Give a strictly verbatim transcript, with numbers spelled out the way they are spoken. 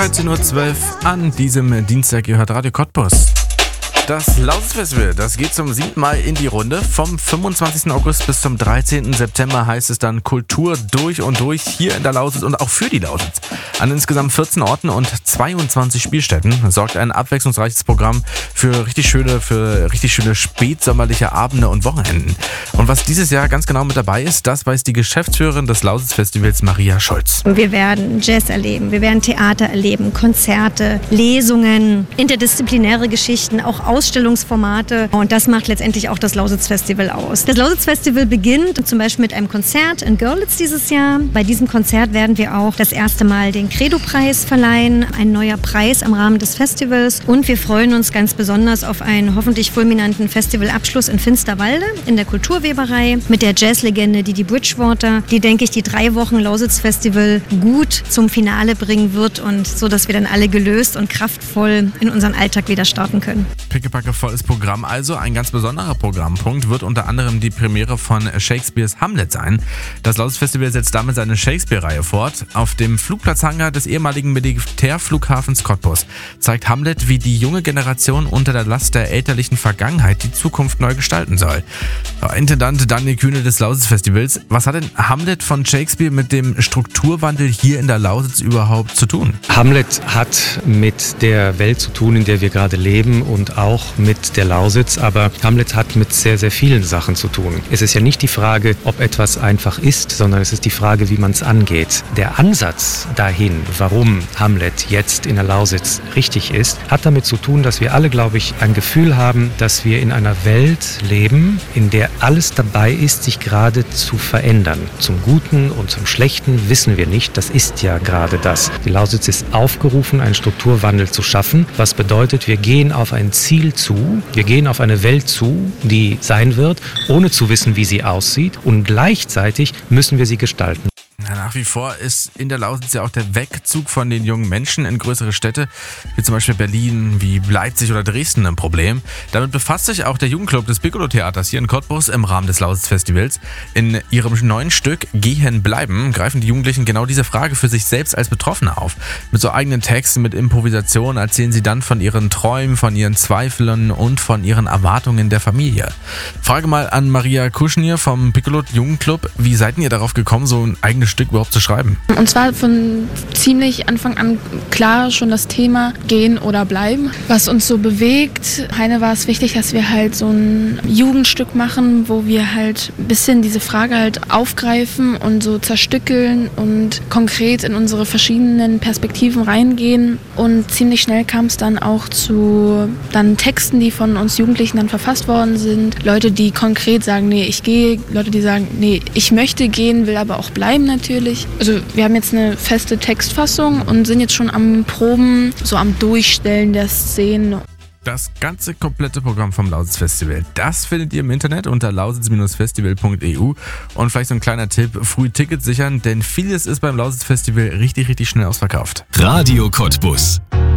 dreizehn Uhr zwölf an diesem Dienstag gehört Radio Cottbus. Das Lausitz-Festival, das geht zum siebten Mal in die Runde. Vom fünfundzwanzigsten August bis zum dreizehnten September heißt es dann Kultur durch und durch hier in der Lausitz und auch für die Lausitz. An insgesamt vierzehn Orten und zweiundzwanzig Spielstätten sorgt ein abwechslungsreiches Programm für richtig schöne, für richtig schöne spätsommerliche Abende und Wochenenden. Und was dieses Jahr ganz genau mit dabei ist, das weiß die Geschäftsführerin des Lausitz-Festivals, Maria Scholz. Wir werden Jazz erleben, wir werden Theater erleben, Konzerte, Lesungen, interdisziplinäre Geschichten, auch Ausstellungsformate, und das macht letztendlich auch das Lausitz-Festival aus. Das Lausitz-Festival beginnt zum Beispiel mit einem Konzert in Görlitz dieses Jahr. Bei diesem Konzert werden wir auch das erste Mal den Credo-Preis verleihen, ein neuer Preis im Rahmen des Festivals, und wir freuen uns ganz besonders auf einen hoffentlich fulminanten Festivalabschluss in Finsterwalde in der Kulturweberei mit der Jazzlegende Didi Bridgewater, die, denke ich, die drei Wochen Lausitz-Festival gut zum Finale bringen wird, und so, dass wir dann alle gelöst und kraftvoll in unseren Alltag wieder starten können. Pickepacke volles Programm also. Ein ganz besonderer Programmpunkt wird unter anderem die Premiere von Shakespeares Hamlet sein. Das Lausitz-Festival setzt damit seine Shakespeare-Reihe fort. Auf dem Flugplatzhangar des ehemaligen Militärflughafens Cottbus zeigt Hamlet, wie die junge Generation unter der Last der elterlichen Vergangenheit die Zukunft neu gestalten soll. Intendant Daniel Kühne des Lausitz-Festivals, was hat denn Hamlet von Shakespeare mit dem Strukturwandel hier in der Lausitz überhaupt zu tun? Hamlet hat mit der Welt zu tun, in der wir gerade leben, und auch mit der Lausitz, aber Hamlet hat mit sehr, sehr vielen Sachen zu tun. Es ist ja nicht die Frage, ob etwas einfach ist, sondern es ist die Frage, wie man es angeht. Der Ansatz dahin, warum Hamlet jetzt in der Lausitz richtig ist, hat damit zu tun, dass wir alle, glaube ich, ein Gefühl haben, dass wir in einer Welt leben, in der alles dabei ist, sich gerade zu verändern. Zum Guten und zum Schlechten wissen wir nicht, das ist ja gerade das. Die Lausitz ist aufgerufen, einen Strukturwandel zu schaffen, was bedeutet, wir gehen auf ein Ziel zu, wir gehen auf eine Welt zu, die sein wird, ohne zu wissen, wie sie aussieht, und gleichzeitig müssen wir sie gestalten. Ja, nach wie vor ist in der Lausitz ja auch der Wegzug von den jungen Menschen in größere Städte, wie zum Beispiel Berlin, wie Leipzig oder Dresden, ein Problem. Damit befasst sich auch der Jugendclub des Piccolo-Theaters hier in Cottbus im Rahmen des Lausitz-Festivals. In ihrem neuen Stück Gehen bleiben greifen die Jugendlichen genau diese Frage für sich selbst als Betroffene auf. Mit so eigenen Texten, mit Improvisation erzählen sie dann von ihren Träumen, von ihren Zweifeln und von ihren Erwartungen der Familie. Frage mal an Maria Kuschnier vom Piccolo-Jugendclub, wie seid ihr darauf gekommen, so ein eigenes Stück überhaupt zu schreiben? Und zwar von ziemlich Anfang an klar schon das Thema Gehen oder Bleiben, was uns so bewegt. Heine war es wichtig, dass wir halt so ein Jugendstück machen, wo wir halt ein bisschen diese Frage halt aufgreifen und so zerstückeln und konkret in unsere verschiedenen Perspektiven reingehen. Und ziemlich schnell kam es dann auch zu dann Texten, die von uns Jugendlichen dann verfasst worden sind. Leute, die konkret sagen, nee, ich gehe. Leute, die sagen, nee, ich möchte gehen, will aber auch bleiben natürlich. Natürlich. Also wir haben jetzt eine feste Textfassung und sind jetzt schon am Proben, so am Durchstellen der Szenen. Das ganze komplette Programm vom Lausitz-Festival, das findet ihr im Internet unter lausitz festival punkt e u. Und vielleicht so ein kleiner Tipp, früh Tickets sichern, denn vieles ist beim Lausitz-Festival richtig, richtig schnell ausverkauft. Radio Cottbus.